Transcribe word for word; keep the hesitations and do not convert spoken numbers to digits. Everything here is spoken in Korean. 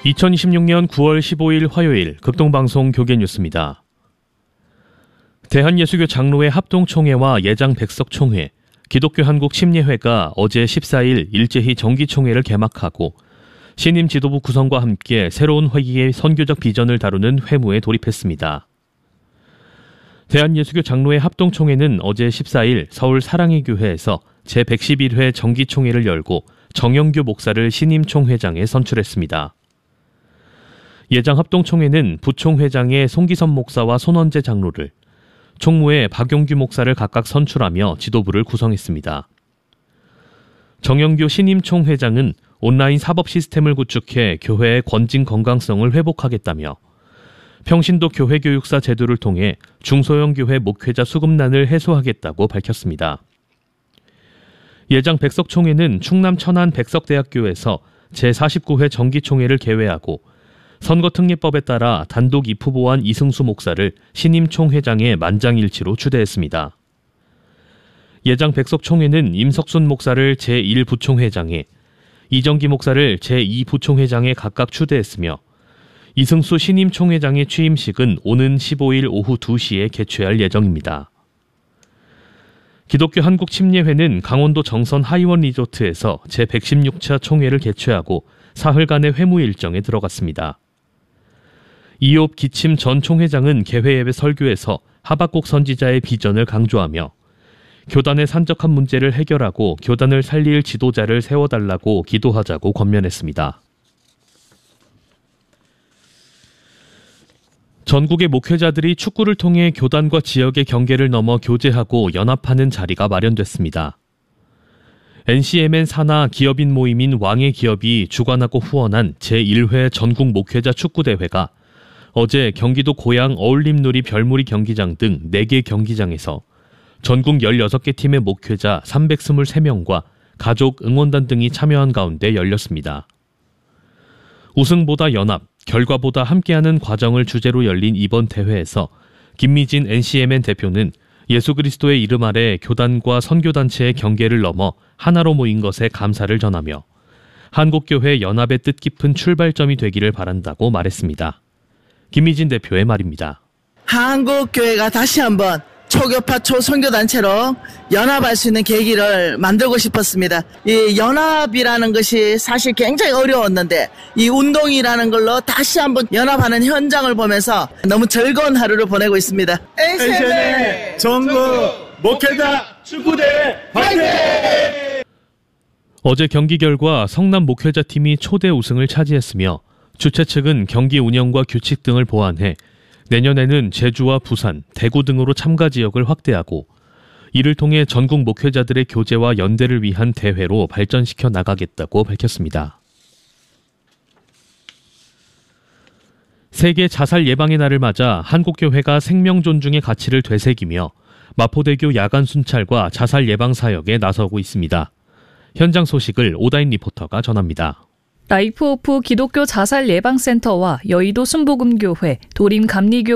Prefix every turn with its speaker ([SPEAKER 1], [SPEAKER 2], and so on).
[SPEAKER 1] 이천이십육 년 구월 십오일 화요일 극동방송 교계뉴스입니다. 대한예수교 장로회 합동총회와 예장 백석총회, 기독교 한국 침례회가 어제 십사일 일제히 정기총회를 개막하고 신임 지도부 구성과 함께 새로운 회의의 선교적 비전을 다루는 회무에 돌입했습니다. 대한예수교 장로회 합동총회는 어제 십사일 서울 사랑의 교회에서 제백십일회 정기총회를 열고 정영규 목사를 신임 총회장에 선출했습니다. 예장 합동총회는 부총회장의 송기선 목사와 손원재 장로를, 총무에 박용규 목사를 각각 선출하며 지도부를 구성했습니다. 정영규 신임 총회장은 온라인 사법 시스템을 구축해 교회의 권징 건강성을 회복하겠다며 평신도 교회교육사 제도를 통해 중소형 교회 목회자 수급난을 해소하겠다고 밝혔습니다. 예장 백석총회는 충남 천안 백석대학교에서 제사십구회 정기총회를 개회하고 선거특례법에 따라 단독 입후보한 이승수 목사를 신임 총회장에 만장일치로 추대했습니다. 예장 백석총회는 임석순 목사를 제일 부총회장에, 이정기 목사를 제이 부총회장에 각각 추대했으며 이승수 신임 총회장의 취임식은 오는 십오일 오후 두시에 개최할 예정입니다. 기독교 한국 침례회는 강원도 정선 하이원 리조트에서 제백십육차 총회를 개최하고 사흘간의 회무 일정에 들어갔습니다. 이옵 기침 전 총회장은 개회 예배 설교에서 하박국 선지자의 비전을 강조하며 교단의 산적한 문제를 해결하고 교단을 살릴 지도자를 세워달라고 기도하자고 권면했습니다. 전국의 목회자들이 축구를 통해 교단과 지역의 경계를 넘어 교제하고 연합하는 자리가 마련됐습니다. 엔씨엠엔 산하 기업인 모임인 왕의 기업이 주관하고 후원한 제일회 전국 목회자 축구대회가 어제 경기도 고양 어울림누리 별무리 경기장 등 네 개 경기장에서 전국 열여섯 개 팀의 목회자 삼백이십삼 명과 가족, 응원단 등이 참여한 가운데 열렸습니다. 우승보다 연합, 결과보다 함께하는 과정을 주제로 열린 이번 대회에서 김미진 엔씨엠엔 대표는 예수 그리스도의 이름 아래 교단과 선교단체의 경계를 넘어 하나로 모인 것에 감사를 전하며 한국교회 연합의 뜻깊은 출발점이 되기를 바란다고 말했습니다. 김미진 대표의 말입니다.
[SPEAKER 2] 한국교회가 다시 한번 초교파 초선교단체로 연합할 수 있는 계기를 만들고 싶었습니다. 이 연합이라는 것이 사실 굉장히 어려웠는데 이 운동이라는 걸로 다시 한번 연합하는 현장을 보면서 너무 즐거운 하루를 보내고 있습니다.
[SPEAKER 3] 엔씨엠엔 전국 목회자 축구대회 화이팅!
[SPEAKER 1] 어제 경기 결과 성남 목회자팀이 초대 우승을 차지했으며 주최 측은 경기 운영과 규칙 등을 보완해 내년에는 제주와 부산, 대구 등으로 참가 지역을 확대하고 이를 통해 전국 목회자들의 교제와 연대를 위한 대회로 발전시켜 나가겠다고 밝혔습니다. 세계 자살 예방의 날을 맞아 한국교회가 생명 존중의 가치를 되새기며 마포대교 야간 순찰과 자살 예방 사역에 나서고 있습니다. 현장 소식을 오다인 리포터가 전합니다.
[SPEAKER 4] 라이프오프 기독교 자살 예방센터와 여의도 순복음교회, 도림 감리교